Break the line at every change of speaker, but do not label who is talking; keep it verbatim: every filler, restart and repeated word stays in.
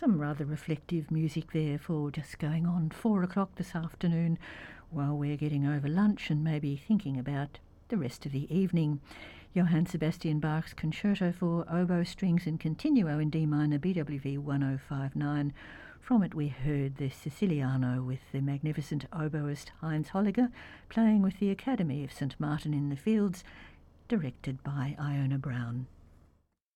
Some rather reflective music there for just going on four o'clock this afternoon while we're getting over lunch and maybe thinking about the rest of the evening. Johann Sebastian Bach's Concerto for Oboe, Strings and Continuo in D minor, B W V one oh five nine. From it we heard the Siciliano with the magnificent oboist Heinz Holliger playing with the Academy of Saint Martin in the Fields, directed by Iona Brown.